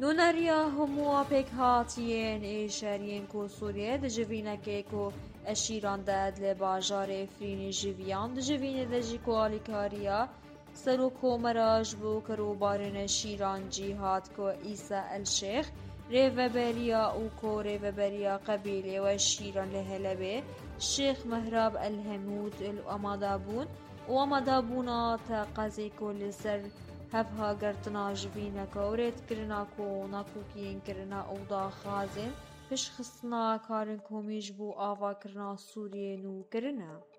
نونریا همو پک هاتیین ایشارین کو سوریه دجوینه که کو اشیران داد لباجار فرینی جویان دجوینه دجی کو آلیکاریا سرو کو مراج بو کرو بارن شیران جیهاد کو عیسی الشیخ ریوبریا او کو ریوبریا قبیله و شیران لهلبه شیخ مهراب الهنود الامادابون و امادابونا تا قضی کو لسر هفها گرتنا جوینا کورت کرنا کو ناکوکین کرنا اودا خازن پش خصنا کارن کومیج بو آوا کرنا سوریه نو کرنا